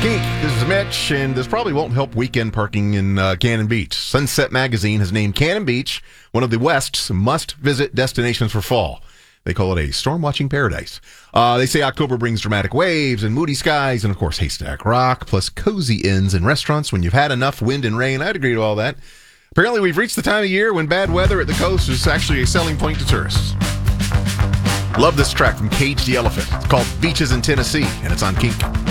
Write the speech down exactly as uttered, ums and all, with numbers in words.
Geek, this is Mitch, and this probably won't help weekend parking in uh, Cannon Beach. Sunset Magazine has named Cannon Beach one of the West's must-visit destinations for fall. They call it a storm-watching paradise. Uh, they say October brings dramatic waves and moody skies and, of course, Haystack Rock, plus cozy inns and restaurants when you've had enough wind and rain. I'd agree to all that. Apparently, we've reached the time of year when bad weather at the coast is actually a selling point to tourists. Love this track from Cage the Elephant. It's called Beaches in Tennessee, and it's on Kink.